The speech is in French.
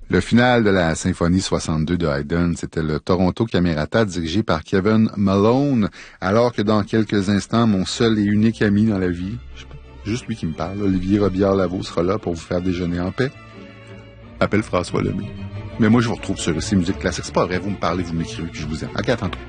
Le final de la symphonie 62 de Haydn, c'était le Toronto Camerata dirigé par Kevin Malone, alors que dans quelques instants, mon seul et unique ami dans la vie, juste lui qui me parle, Olivier Robillard-Lavaux sera là pour vous faire déjeuner en paix. Appelle François Lemay. Mais moi, je vous retrouve sur ici Musique Classique. C'est pas vrai, vous me parlez, vous m'écrivez, puis je vous aime. À tantôt.